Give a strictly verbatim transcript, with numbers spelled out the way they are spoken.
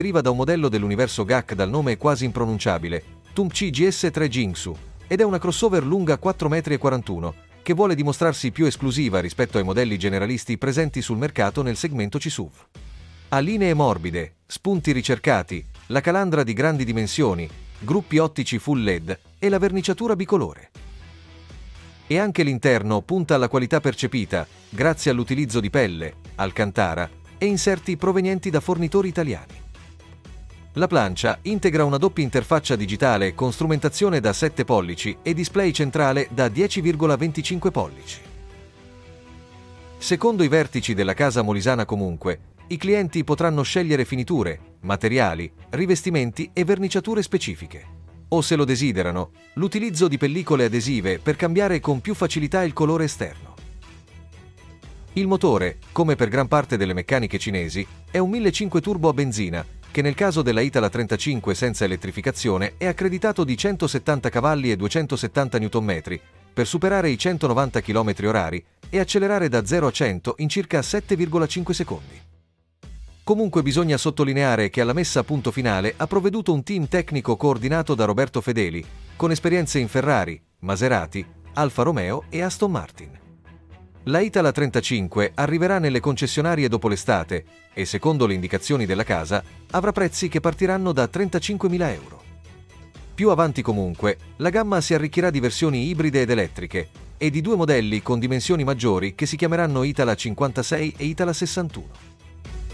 deriva da un modello dell'universo G A C dal nome quasi impronunciabile, Tumci G S tre Jingsu, ed è una crossover lunga quattro virgola quarantuno metri, che vuole dimostrarsi più esclusiva rispetto ai modelli generalisti presenti sul mercato nel segmento C S U V. Ha linee morbide, spunti ricercati, la calandra di grandi dimensioni, gruppi ottici full L E D e la verniciatura bicolore. E anche l'interno punta alla qualità percepita, grazie all'utilizzo di pelle, alcantara e inserti provenienti da fornitori italiani. La plancia integra una doppia interfaccia digitale con strumentazione da sette pollici e display centrale da dieci virgola venticinque pollici. Secondo i vertici della casa molisana comunque, i clienti potranno scegliere finiture, materiali, rivestimenti e verniciature specifiche. O se lo desiderano, l'utilizzo di pellicole adesive per cambiare con più facilità il colore esterno. Il motore, come per gran parte delle meccaniche cinesi, è un millecinquecento turbo a benzina, che nel caso della Itala trentacinque senza elettrificazione è accreditato di centosettanta cavalli e duecentosettanta newton metri, per superare i centonovanta chilometri orari e accelerare da zero a cento in circa sette virgola cinque secondi. Comunque bisogna sottolineare che alla messa a punto finale ha provveduto un team tecnico coordinato da Roberto Fedeli, con esperienze in Ferrari, Maserati, Alfa Romeo e Aston Martin. La Itala trentacinque arriverà nelle concessionarie dopo l'estate e, secondo le indicazioni della casa, avrà prezzi che partiranno da trentacinquemila euro. Più avanti comunque, la gamma si arricchirà di versioni ibride ed elettriche e di due modelli con dimensioni maggiori che si chiameranno Itala cinquantasei e Itala sessantuno.